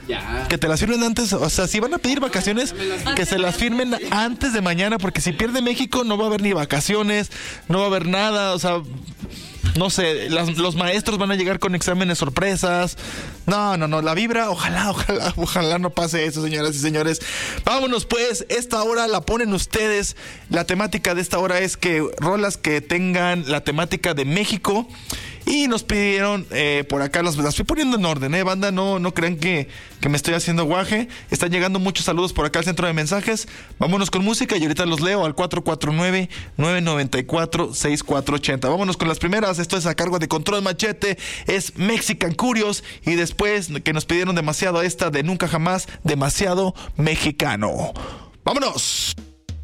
Ya. Que te las firmen antes, o sea, si van a pedir vacaciones, que se las firmen antes de mañana, porque si pierde México no va a haber ni vacaciones, no va a haber nada, o sea, no sé, los maestros van a llegar con exámenes sorpresas. No, la vibra, ojalá no pase eso, señoras y señores. Vámonos pues, esta hora la ponen ustedes. La temática de esta hora es que rolas que tengan la temática de México. Y nos pidieron, por acá las estoy poniendo en orden, banda, no crean que me estoy haciendo guaje. Están llegando muchos saludos por acá al centro de mensajes. Vámonos con música y ahorita los leo al 449-994-6480. Vámonos con las primeras, esto es a cargo de Control Machete, es Mexican Curious. Y después que nos pidieron demasiado esta de Nunca Jamás, demasiado mexicano. ¡Vámonos!